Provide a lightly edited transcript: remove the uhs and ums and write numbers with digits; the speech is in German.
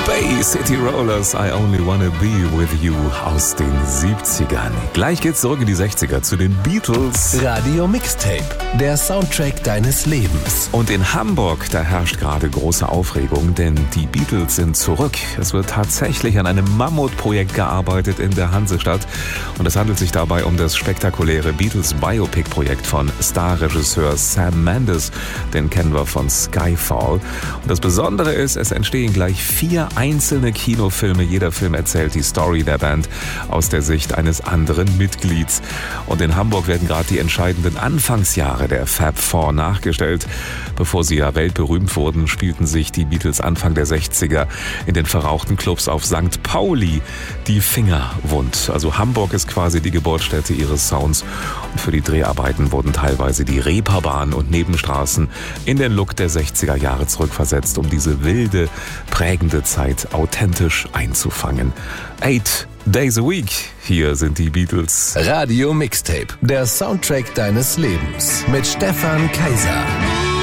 Bay City Rollers, I Only Wanna Be With You aus den 70ern. Gleich geht's zurück in die 60er zu den Beatles. Radio Mixtape, der Soundtrack deines Lebens. Und in Hamburg, da herrscht gerade große Aufregung, denn die Beatles sind zurück. Es wird tatsächlich an einem Mammutprojekt gearbeitet in der Hansestadt. Und es handelt sich dabei um das spektakuläre Beatles-Biopic-Projekt von Starregisseur Sam Mendes. Den kennen wir von Skyfall. Und das Besondere ist, es entstehen gleich 4 einzelne Kinofilme. Jeder Film erzählt die Story der Band aus der Sicht eines anderen Mitglieds. Und in Hamburg werden gerade die entscheidenden Anfangsjahre der Fab Four nachgestellt. Bevor sie ja weltberühmt wurden, spielten sich die Beatles Anfang der 60er in den verrauchten Clubs auf St. Pauli die Finger wund. Also Hamburg ist quasi die Geburtsstätte ihres Sounds. Und für die Dreharbeiten wurden teilweise die Reeperbahn und Nebenstraßen in den Look der 60er Jahre zurückversetzt, um diese wilde, prägende Zeit authentisch einzufangen. 8 Days a Week, hier sind die Beatles. Radio Mixtape, der Soundtrack deines Lebens mit Stefan Kaiser.